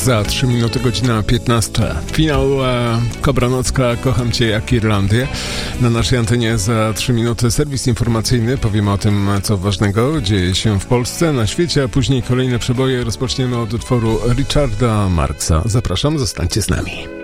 za 3 minuty, godzina 15. Finał Kobra Nocka, kocham Cię jak Irlandię. Na naszej antenie za 3 minuty serwis informacyjny. Powiemy o tym, co ważnego dzieje się w Polsce, na świecie, a później kolejne przeboje. Rozpoczniemy od utworu Richarda Marxa. Zapraszam, zostańcie z nami.